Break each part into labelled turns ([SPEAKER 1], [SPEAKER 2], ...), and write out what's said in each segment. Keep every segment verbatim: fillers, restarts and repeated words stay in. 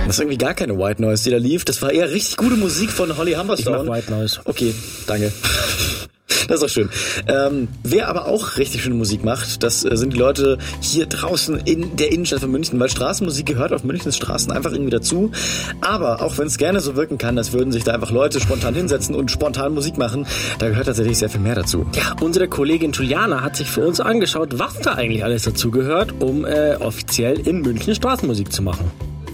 [SPEAKER 1] Das ist irgendwie gar keine White Noise, die da lief. Das war eher richtig gute Musik von Holly Humberstone.
[SPEAKER 2] Ich mach White Noise.
[SPEAKER 1] Okay, danke. Das ist auch schön. Ähm, wer aber auch richtig schöne Musik macht, das äh, sind die Leute hier draußen in der Innenstadt von München, weil Straßenmusik gehört auf Münchens Straßen einfach irgendwie dazu. Aber auch wenn es gerne so wirken kann, als würden sich da einfach Leute spontan hinsetzen und spontan Musik machen, da gehört tatsächlich sehr viel mehr dazu.
[SPEAKER 2] Ja, unsere Kollegin Juliana hat sich für uns angeschaut, was da eigentlich alles dazu gehört, um äh, offiziell in München Straßenmusik zu machen.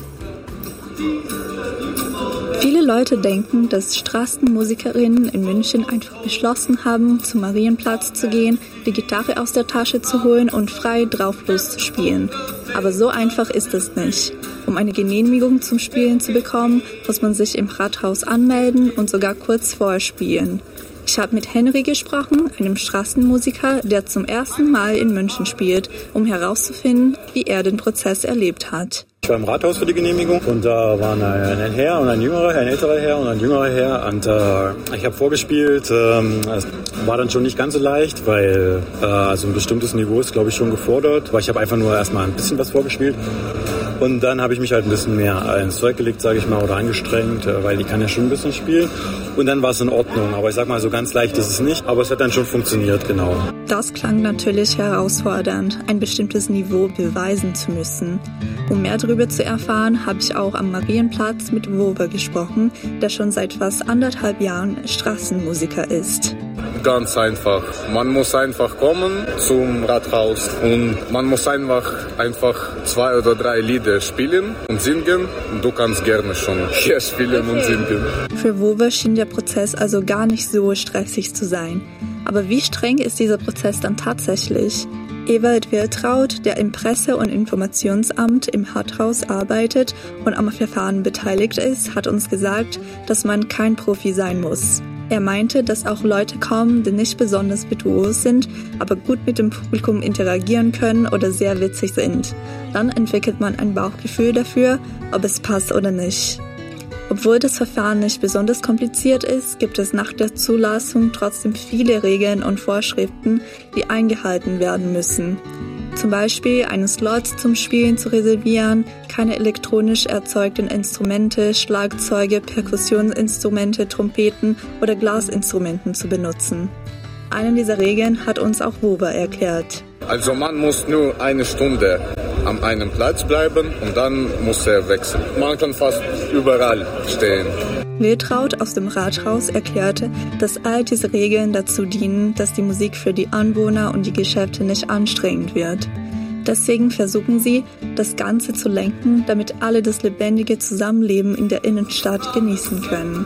[SPEAKER 3] Viele Leute denken, dass Straßenmusikerinnen in München einfach beschlossen haben, zum Marienplatz zu gehen, die Gitarre aus der Tasche zu holen und frei drauf loszuspielen. Aber so einfach ist es nicht. Um eine Genehmigung zum Spielen zu bekommen, muss man sich im Rathaus anmelden und sogar kurz vorher spielen. Ich habe mit Henry gesprochen, einem Straßenmusiker, der zum ersten Mal in München spielt, um herauszufinden, wie er den Prozess erlebt hat.
[SPEAKER 4] Ich war im Rathaus für die Genehmigung und da waren ein Herr und ein jüngerer, ein älterer Herr und ein jüngerer Herr und äh, ich habe vorgespielt. Ähm, es war dann schon nicht ganz so leicht, weil äh, also ein bestimmtes Niveau ist, glaube ich, schon gefordert. Aber ich habe einfach nur erstmal ein bisschen was vorgespielt und dann habe ich mich halt ein bisschen mehr ins Zeug gelegt, sage ich mal, oder angestrengt, äh, weil die kann ja schon ein bisschen spielen. Und dann war es in Ordnung. Aber ich sag mal, so ganz leicht ist es nicht, aber es hat dann schon funktioniert, genau.
[SPEAKER 3] Das klang natürlich herausfordernd, ein bestimmtes Niveau beweisen zu müssen. Um mehr darüber zu erfahren, habe ich auch am Marienplatz mit Wowe gesprochen, der schon seit fast anderthalb Jahren Straßenmusiker ist.
[SPEAKER 5] Ganz einfach. Man muss einfach kommen zum Rathaus und man muss einfach, einfach zwei oder drei Lieder spielen und singen und du kannst gerne schon hier spielen und singen.
[SPEAKER 3] Für Wowe schien der Prozess also gar nicht so stressig zu sein. Aber wie streng ist dieser Prozess dann tatsächlich? Ewald Wiltraud, der im Presse- und Informationsamt im Rathaus arbeitet und am Verfahren beteiligt ist, hat uns gesagt, dass man kein Profi sein muss. Er meinte, dass auch Leute kommen, die nicht besonders virtuos sind, aber gut mit dem Publikum interagieren können oder sehr witzig sind. Dann entwickelt man ein Bauchgefühl dafür, ob es passt oder nicht. Obwohl das Verfahren nicht besonders kompliziert ist, gibt es nach der Zulassung trotzdem viele Regeln und Vorschriften, die eingehalten werden müssen. Zum Beispiel einen Slot zum Spielen zu reservieren, keine elektronisch erzeugten Instrumente, Schlagzeuge, Perkussionsinstrumente, Trompeten oder Glasinstrumenten zu benutzen. Eine dieser Regeln hat uns auch Wowe erklärt.
[SPEAKER 5] Also man muss nur eine Stunde an einem Platz bleiben und dann muss er wechseln. Man kann fast überall stehen.
[SPEAKER 3] Wiltraud aus dem Rathaus erklärte, dass all diese Regeln dazu dienen, dass die Musik für die Anwohner und die Geschäfte nicht anstrengend wird. Deswegen versuchen sie, das Ganze zu lenken, damit alle das lebendige Zusammenleben in der Innenstadt genießen können.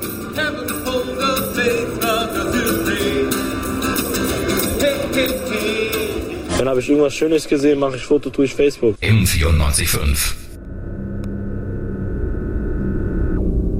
[SPEAKER 6] Dann habe ich irgendwas Schönes gesehen, mache ich Foto, tue ich Facebook.
[SPEAKER 7] M vierundneunzig Komma fünf